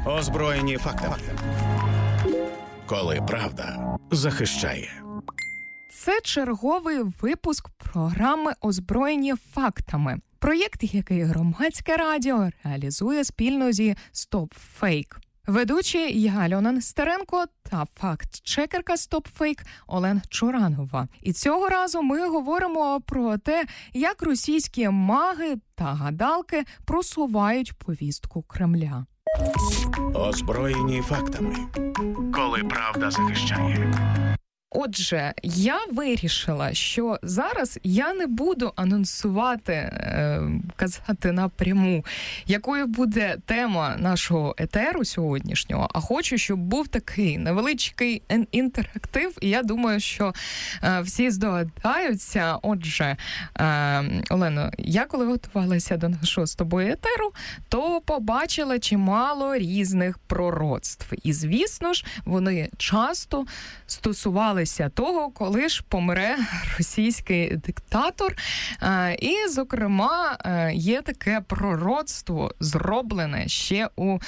Озброєні фактами. Коли правда захищає. Це черговий випуск програми «Озброєні фактами». Проєкт, який Громадське радіо реалізує спільно зі StopFake. Ведучі я, Альона Нестеренко, та факт-чекерка StopFake Олена Чуранова. І цього разу ми говоримо про те, як російські маги та гадалки просувають повістку Кремля. Озброєні фактами. Коли правда захищає. Отже, я вирішила, що зараз я не буду анонсувати, казати напряму, якою буде тема нашого етеру сьогоднішнього, а хочу, щоб був такий невеличкий інтерактив, і я думаю, що всі здогадаються. Отже, Олено, я коли готувалася до нашого з тобою етеру, то побачила чимало різних пророцтв. І, звісно ж, вони часто стосувалися того, коли ж помре російський диктатор. І, зокрема, є таке пророцтво, зроблене ще у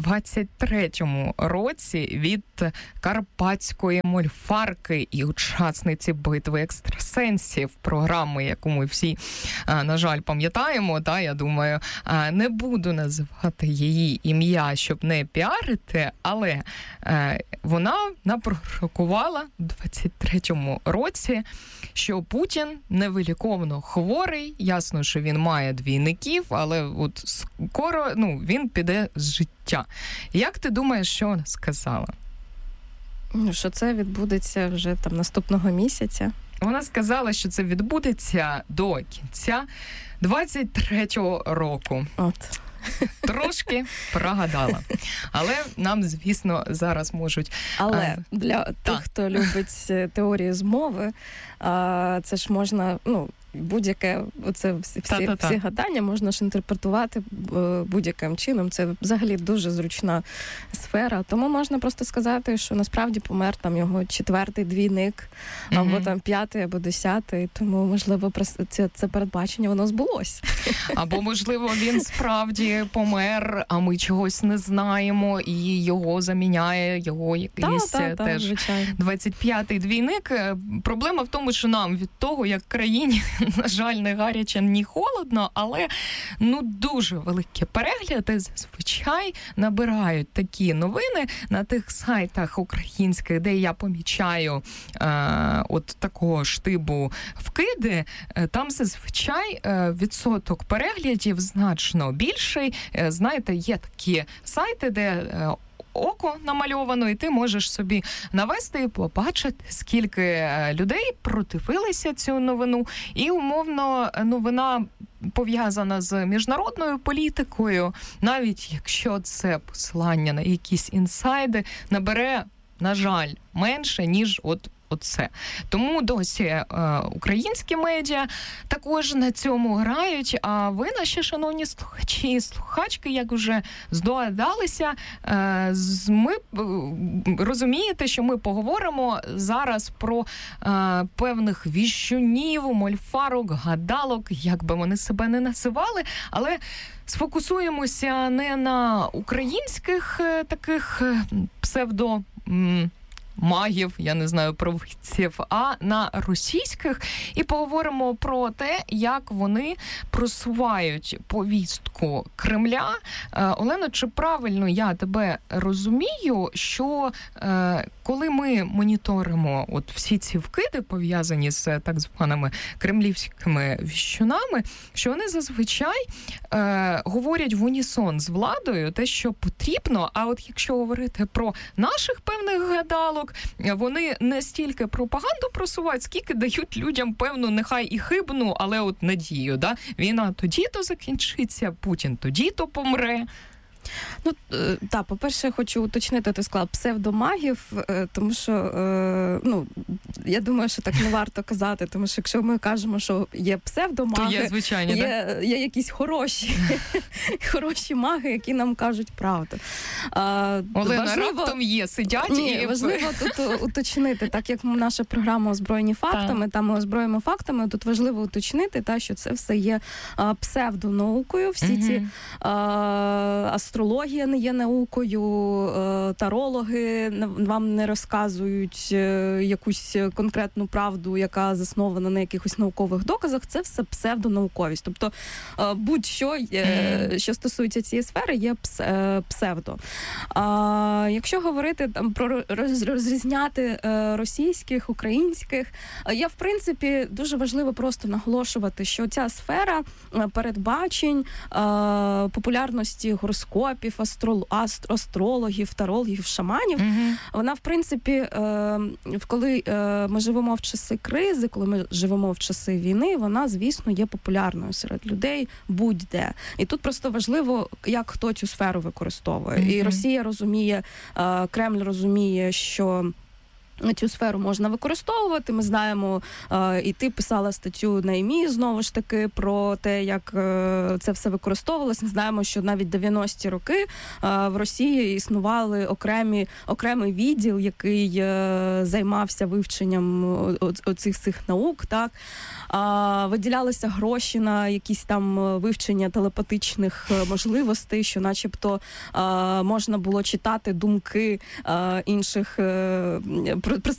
23-му році від карпатської мольфарки і учасниці битви екстрасенсів, програми, яку ми всі, на жаль, пам'ятаємо, та, я думаю, не буду називати її ім'я, щоб не піарити, але вона напророкувала у 23-му році, що Путін невиліковно хворий, ясно, що він має двійників, але от скоро, він піде з життя. Як ти думаєш, що вона сказала? Що це відбудеться вже там наступного місяця. Вона сказала, що це відбудеться до кінця 23-го року. От. Трошки прогадала. Але нам, звісно, зараз можуть... Але для тих, хто любить теорії змови, це ж можна, будь-яке, оце всі гадання можна ж інтерпретувати будь-яким чином. Це взагалі дуже зручна сфера. Тому можна просто сказати, що насправді помер там його 4-й двійник, або там 5-й, або 10-й. Тому, можливо, це передбачення, воно збулося. Або, можливо, він справді помер, а ми чогось не знаємо, і його заміняє його якийсь теж 25-й двійник. Проблема в тому, що нам від того, як країні, на жаль, не гаряче, ні холодно, але дуже великі перегляди зазвичай набирають такі новини на тих сайтах українських, де я помічаю от такого штибу вкиди. Там зазвичай відсоток переглядів значно більший. Знаєте, є такі сайти, де око намальовано, і ти можеш собі навести і побачити, скільки людей продивилися цю новину. І, умовно, новина пов'язана з міжнародною політикою, навіть якщо це посилання на якісь інсайди, набере, на жаль, менше, ніж оце. Тому досі українські медіа також на цьому грають, а ви, наші шановні слухачі і слухачки, як вже здогадалися, ми розумієте, що ми поговоримо зараз про певних віщунів, мольфарок, гадалок, як би вони себе не називали, але сфокусуємося не на українських таких магів, я не знаю, провидців, а на російських, і поговоримо про те, як вони просувають повістку Кремля. Олено, чи правильно я тебе розумію, що коли ми моніторимо от всі ці вкиди, пов'язані з так званими кремлівськими віщунами, що вони зазвичай говорять в унісон з владою те, що потрібно, а от якщо говорити про наших певних гадалок, вони не стільки пропаганду просувають, скільки дають людям певну, нехай і хибну, але от надію. Да? Війна тоді-то закінчиться, Путін тоді-то помре. По-перше, я хочу уточнити, ти сказала псевдомагів, тому що, я думаю, що так не варто казати, тому що якщо ми кажемо, що є псевдомаги, то є, звичайно, є якісь хороші маги, які нам кажуть правду. Олена, раптом є, сидять і... Важливо тут уточнити, так як наша програма «Озброєні фактами», там ми озброїмо фактами, тут важливо уточнити, що це все є псевдонаукою, всі ці астрологія не є наукою, тарологи вам не розказують якусь конкретну правду, яка заснована на якихось наукових доказах. Це все псевдонауковість. Тобто будь-що, що стосується цієї сфери, є псевдо. Якщо говорити там про розрізняти російських, українських, я, в принципі, дуже важливо просто наголошувати, що ця сфера передбачень, популярності гороскопів, астрологів, тарологів, шаманів, вона, в принципі, коли ми живемо в часи кризи, коли ми живемо в часи війни, вона, звісно, є популярною серед людей будь-де. І тут просто важливо, як хто цю сферу використовує. І Росія розуміє, Кремль розуміє, що цю сферу можна використовувати. Ми знаємо, і ти писала статтю на ІМІ, знову ж таки, про те, як це все використовувалось. Ми знаємо, що навіть 90-ті роки в Росії існували окремий відділ, який займався вивченням оцих наук, так. Виділялися гроші на якісь там вивчення телепатичних можливостей, що начебто можна було читати думки інших